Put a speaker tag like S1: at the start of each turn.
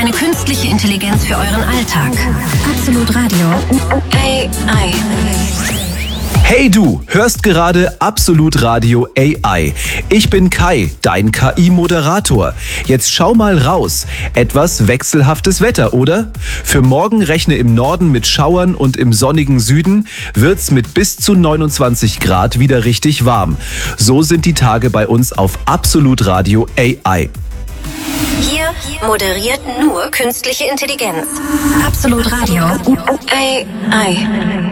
S1: Eine künstliche Intelligenz für euren Alltag. Absolut Radio. AI.
S2: Hey du, hörst gerade Absolut Radio AI. Ich bin Kai, dein KI-Moderator. Jetzt schau mal raus. Etwas wechselhaftes Wetter, oder? Für morgen rechne im Norden mit Schauern und im sonnigen Süden wird's mit bis zu 29 Grad wieder richtig warm. So sind die Tage bei uns auf Absolut Radio AI.
S1: Hier moderiert nur künstliche Intelligenz. Absolut Radio. AI.